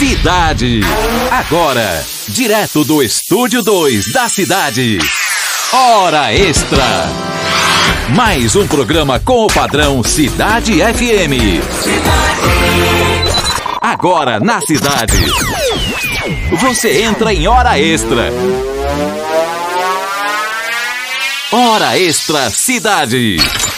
Cidade. Agora, direto do Estúdio 2 da Cidade. Hora Extra. Mais um programa com o padrão Cidade FM. Agora na Cidade. Você entra em Hora Extra. Hora Extra Cidade.